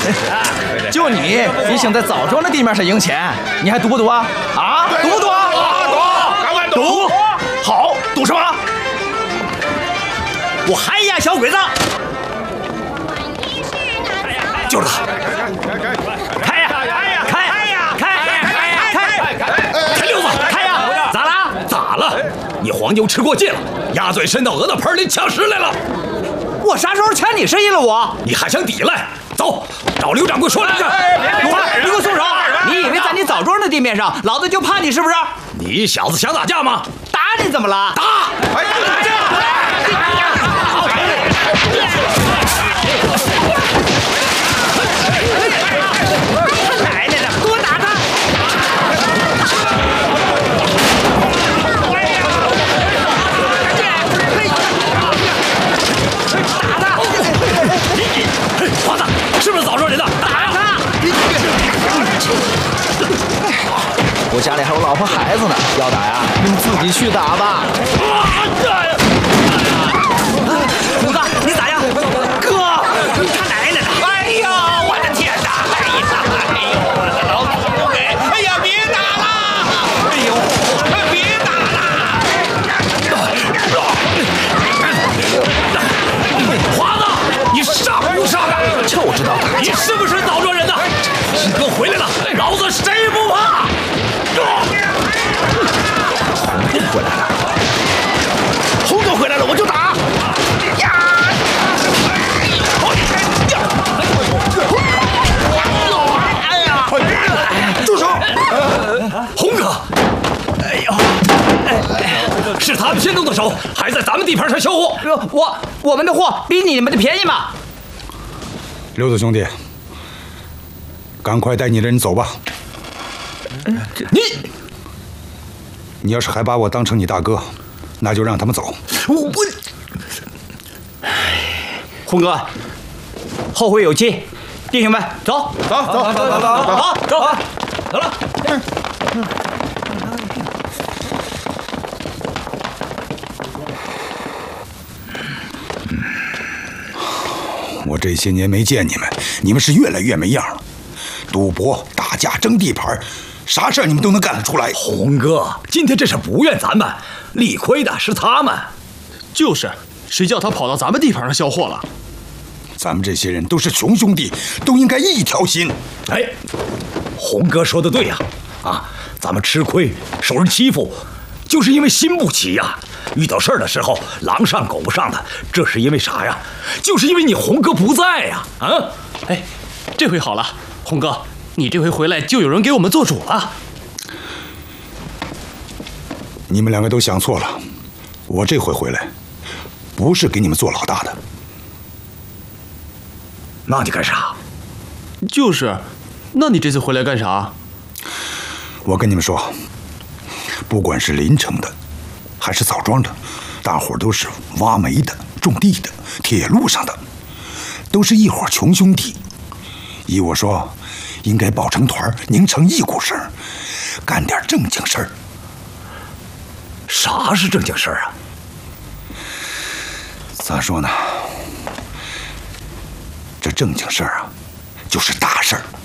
就你也想在枣庄的地面上赢钱，你还赌不赌啊？啊，赌不赌啊？ 赌，赶快赌！ 好，赌什么？ 我嗨呀，小鬼子！ 就是他！ 开呀！开溜子！开呀！咋啦？ 咋了？你黄牛吃过界了，鸭嘴伸到鹅的盆里抢食来了。 我啥时候抢你生意了？我？ 你还想抵赖？走，找刘掌柜说两句。 你给我松手！你以为在你枣庄的地面上，老子就怕你是不是？ 你小子想打架吗？ 打你怎么了？ 打！ 打架！ 奶奶的，给我打他！ 华子，是不是枣庄人的？ 打他！ 我家里还有老婆孩子呢，要打呀，你们自己去打吧。 虎子，你咋样？哥，他奶奶的！ 哎呦，我的天哪！哎呦，我的老祖宗！哎呀，别打了！哎呦，别打了！ 华子，你上不上啊？ 就知道打你是不是枣庄人的？师哥回来了，老子谁不怕？ 回来了，红哥回来了，我就打！ 住手！ 红哥，哎呦，是他们先动的手，还在咱们地盘上销货。 我们的货比你们的便宜吗？ 刘子兄弟，赶快带你的人走吧。你要是还把我当成你大哥，那就让他们走。 红哥，后会有期，弟兄们，走， 走， 走了。 我这些年没见你们，你们是越来越没样了。赌博、打架、争地盘，啥事儿你们都能干得出来。 红哥，今天这是不怨咱们，理亏的是他们。 就是，谁叫他跑到咱们地盘上销货了？ 咱们这些人都是穷兄弟，都应该一条心。 哎，红哥说的对呀，咱们吃亏、受人欺负，就是因为心不齐呀。遇到事儿的时候，狼上狗不上的，这是因为啥呀？就是因为你红哥不在呀！ 哎，这回好了，红哥，你这回回来就有人给我们做主了。 你们两个都想错了，我这回回来，不是给你们做老大的。 那你干啥？ 就是，那你这次回来干啥？ 我跟你们说，不管是临城的，还是枣庄的，大伙都是挖煤的、种地的、铁路上的，都是一伙穷兄弟。依我说，应该抱成团，拧成一股绳，干点正经事儿。 啥是正经事儿啊？ 咋说呢？这正经事儿啊，就是大事儿。